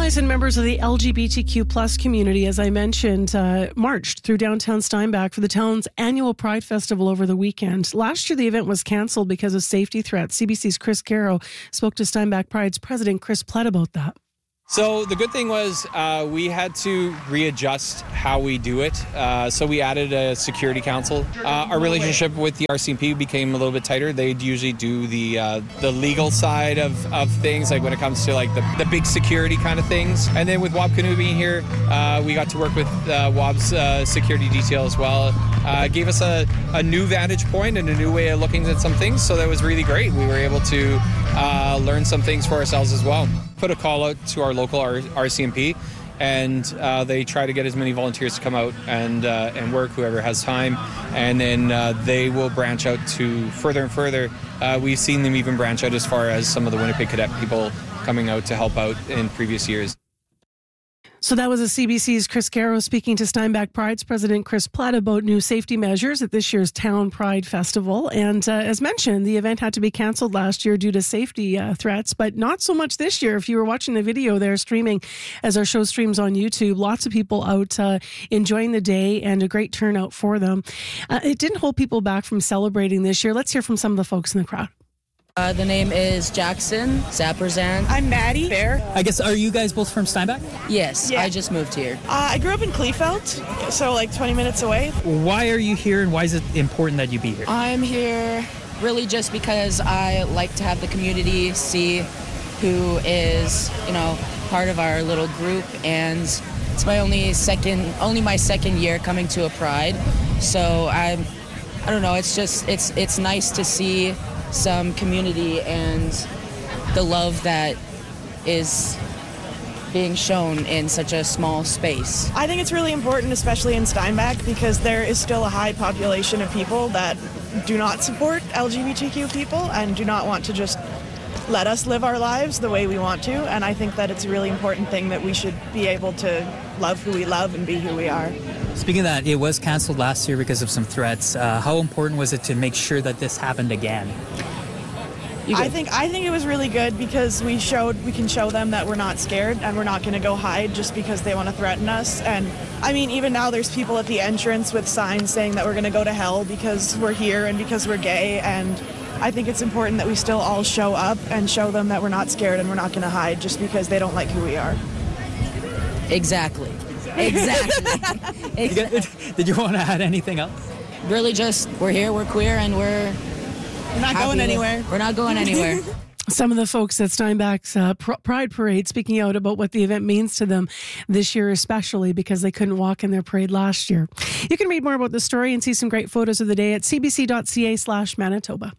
Families and members of the LGBTQ plus community, as I mentioned, marched through downtown Steinbach for the town's annual Pride Festival over the weekend. Last year, the event was cancelled because of safety threats. CBC's Chris Garrow spoke to Steinbach Pride's president, Chris Plett, about that. So the good thing was we had to readjust how we do it. So we added a security council. Our relationship with the RCMP became a little bit tighter. They'd usually do the legal side of things, like when it comes to like the big security kind of things. And then with Wab Kinew being here, we got to work with Wab's security detail as well. It gave us a new vantage point and a new way of looking at some things. So that was really great. We were able to learn some things for ourselves as well. Put a call out to our local RCMP, and they try to get as many volunteers to come out and work, whoever has time, and then they will branch out to further and further. We've seen them even branch out as far as some of the Winnipeg Cadet people coming out to help out in previous years. So that was a CBC's Chris Garrow speaking to Steinbach Pride's president, Chris Plett, about new safety measures at this year's Town Pride Festival. And as mentioned, the event had to be cancelled last year due to safety threats, but not so much this year. If you were watching the video there streaming as our show streams on YouTube, lots of people out enjoying the day and a great turnout for them. It didn't hold people back from celebrating this year. Let's hear from some of the folks in the crowd. The name is Jackson Zaperzan. I'm Maddie Bear. I guess, are you guys both from Steinbach? Yes, Yeah. I just moved here. I grew up in Kleefeld, so like 20 minutes away. Why are you here, and why is it important that you be here? I'm here really just because I like to have the community see who is, part of our little group, and it's my only my second year coming to a Pride. So I don't know, it's nice to see some community and the love that is being shown in such a small space. I think it's really important, especially in Steinbach, because there is still a high population of people that do not support LGBTQ people and do not want to just let us live our lives the way we want to. And I think that it's a really important thing that we should be able to love who we love and be who we are. Speaking of that, it was canceled last year because of some threats. How important was it to make sure that this happened again? I think it was really good because we can show them that we're not scared and we're not going to go hide just because they want to threaten us. And I mean, even now there's people at the entrance with signs saying that we're going to go to hell because we're here and because we're gay. And I think it's important that we still all show up and show them that we're not scared and we're not going to hide just because they don't like who we are. Exactly. Did you want to add anything else? Really just, we're here, we're queer, and we're not going anywhere. We're not going anywhere. Some of the folks at Steinbach's Pride Parade speaking out about what the event means to them this year, especially because they couldn't walk in their parade last year. You can read more about the story and see some great photos of the day at cbc.ca/Manitoba.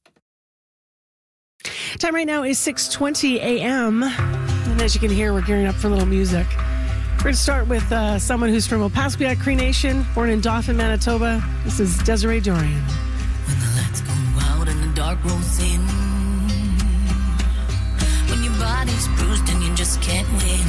Time right now is 6:20 a.m. And as you can hear, we're gearing up for a little music. We're going to start with someone who's from Opaskwayak Cree Nation, born in Dauphin, Manitoba. This is Desiree Dorian. When the lights go out and the dark rolls in, when your body's bruised and you just can't win.